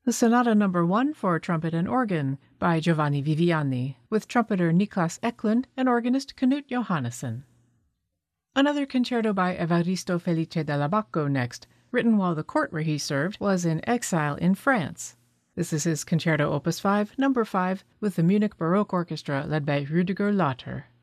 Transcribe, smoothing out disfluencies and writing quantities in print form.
The Sonata No. 1 for trumpet and organ by Giovanni Viviani, with trumpeter Niklas Eklund and organist Knut Johannessen. Another concerto by Evaristo Felice della Bacco next, written while the court where he served was in exile in France. This is his Concerto Opus 5, No. 5, with the Munich Baroque Orchestra led by Rüdiger Lauter.